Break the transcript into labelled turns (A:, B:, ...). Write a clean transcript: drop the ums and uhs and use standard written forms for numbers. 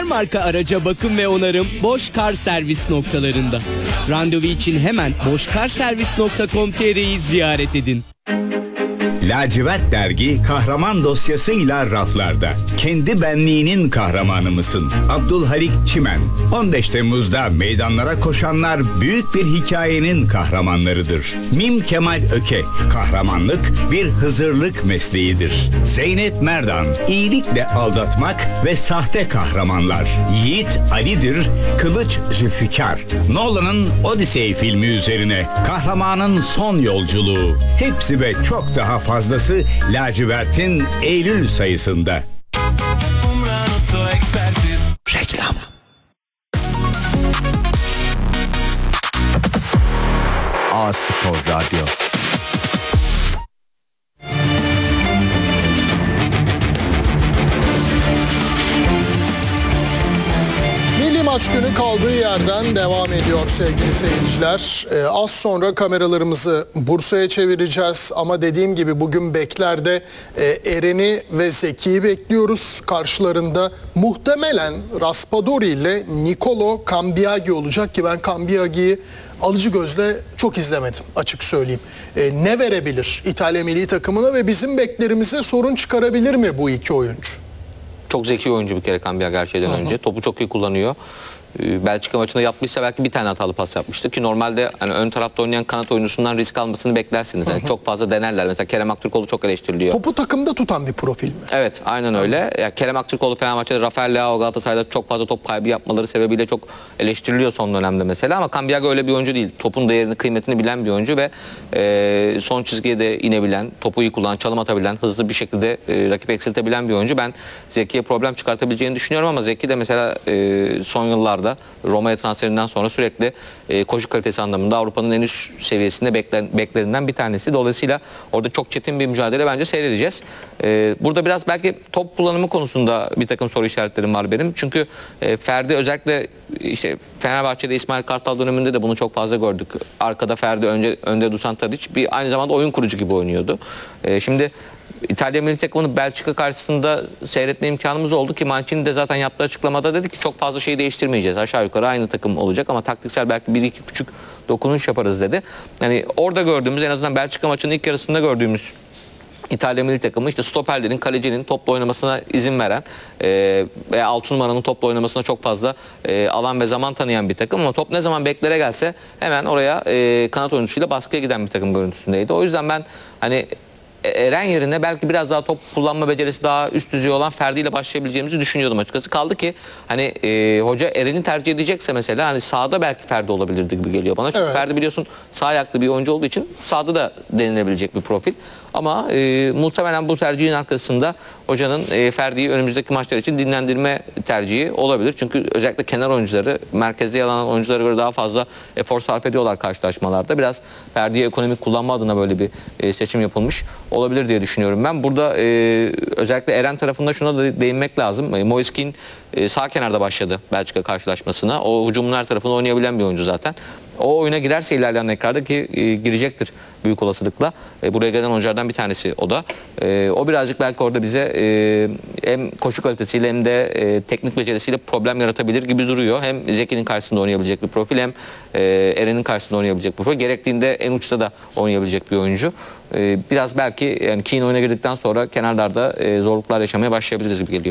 A: marka araca bakım ve onarım Boş Kar Servis noktalarında. Randevu için hemen boşkarservis.com.tr'yi ziyaret edin.
B: Lacivert Dergi kahraman dosyasıyla raflarda. Kendi benliğinin kahramanı mısın? Abdülhalik Çimen. 15 Temmuz'da meydanlara koşanlar büyük bir hikayenin kahramanlarıdır. Mim Kemal Öke. Kahramanlık bir hızırlık mesleğidir. Zeynep Merdan. İyilikle aldatmak ve sahte kahramanlar. Yiğit Ali'dir. Kılıç Zülfikar. Nolan'ın Odyssey filmi üzerine kahramanın son yolculuğu. Hepsi ve çok daha fazlası Lacivert'in Eylül sayısında.
C: Reklam. A-Spor Radyo.
D: Milli maç günü kaldığı yerden devam ediyor sevgili seyirciler. Az sonra kameralarımızı Bursa'ya çevireceğiz ama dediğim gibi bugün beklerde Eren'i ve Zeki'yi bekliyoruz. Karşılarında muhtemelen Raspadori ile Nicolo Cambiaghi olacak ki ben Cambiaghi'yi alıcı gözle çok izlemedim açık söyleyeyim. Ne verebilir İtalya milli takımına ve bizim beklerimize sorun çıkarabilir mi bu iki oyuncu?
E: Çok zeki oyuncu bir kere Cambiaghi her şeyden önce. Topu çok iyi kullanıyor. Belçika maçında yapmışsa belki bir tane hatalı pas yapmıştı ki normalde hani ön tarafta oynayan kanat oyuncusundan risk almasını beklersiniz. Yani çok fazla denerler. Mesela Kerem Aktürkoğlu çok eleştiriliyor.
D: Topu takımda tutan bir profil mi?
E: Evet, aynen öyle. Yani Kerem Aktürkoğlu Fenerbahçe'de, Rafael Leao Galatasaray'da çok fazla top kaybı yapmaları sebebiyle çok eleştiriliyor son dönemde mesela ama Cambiaghi öyle bir oyuncu değil. Topun değerini, kıymetini bilen bir oyuncu ve son çizgiye de inebilen, topu iyi kullanan, çalım atabilen, hızlı bir şekilde rakip eksiltebilen bir oyuncu. Ben Zeki'ye problem çıkartabileceğini düşünüyorum ama Zeki de mesela son yıllarda Roma'ya transferinden sonra sürekli koşu kalitesi anlamında Avrupa'nın en üst seviyesinde beklerinden bir tanesi. Dolayısıyla orada çok çetin bir mücadele bence seyredeceğiz. Burada biraz belki top kullanımı konusunda bir takım soru işaretlerim var benim. Çünkü Ferdi özellikle işte Fenerbahçe'de İsmail Kartal döneminde de bunu çok fazla gördük. Arkada Ferdi, önde Dusan Tadić bir aynı zamanda oyun kurucu gibi oynuyordu. Şimdi İtalya milli takımını Belçika karşısında seyretme imkanımız oldu ki Mancini de zaten yaptığı açıklamada dedi ki çok fazla şey değiştirmeyeceğiz. Aşağı yukarı aynı takım olacak ama taktiksel belki bir iki küçük dokunuş yaparız dedi. Yani orada gördüğümüz, en azından Belçika maçının ilk yarısında gördüğümüz İtalya milli takımı işte stoperlerin, kalecinin topla oynamasına izin veren ve 6 numaranın topla oynamasına çok fazla alan ve zaman tanıyan bir takım ama top ne zaman beklere gelse hemen oraya kanat oyuncusuyla baskıya giden bir takım görüntüsündeydi. O yüzden ben hani Eren yerine belki biraz daha top kullanma becerisi daha üst düzey olan Ferdi ile başlayabileceğimizi düşünüyordum açıkçası. Kaldı ki hani hoca Eren'i tercih edecekse mesela hani sağda belki Ferdi olabilirdi gibi geliyor bana. Çünkü evet, Ferdi biliyorsun sağ ayaklı bir oyuncu olduğu için sağda da denilebilecek bir profil. Ama muhtemelen bu tercihin arkasında hocanın Ferdi'yi önümüzdeki maçlar için dinlendirme tercihi olabilir. Çünkü özellikle kenar oyuncuları merkezde yer alan oyunculara göre daha fazla efor sarf ediyorlar karşılaşmalarda. Biraz Ferdi'ye ekonomik kullanma adına böyle bir seçim yapılmış olabilir diye düşünüyorum ben. Burada özellikle Eren tarafında şuna da değinmek lazım. Moise Kean sağ kenarda başladı Belçika karşılaşmasına. O hücumun her tarafını oynayabilen bir oyuncu zaten. O oyuna girerse ilerleyen dakikalarda ki girecektir büyük olasılıkla. Buraya gelen oyunculardan bir tanesi o da. O birazcık belki orada bize hem koşu kalitesiyle hem de teknik becerisiyle problem yaratabilir gibi duruyor. Hem Zeki'nin karşısında oynayabilecek bir profil hem Eren'in karşısında oynayabilecek bir profil. Gerektiğinde en uçta da oynayabilecek bir oyuncu. Biraz belki yani Kean oyuna girdikten sonra kenarlarda zorluklar yaşamaya başlayabiliriz gibi geliyor.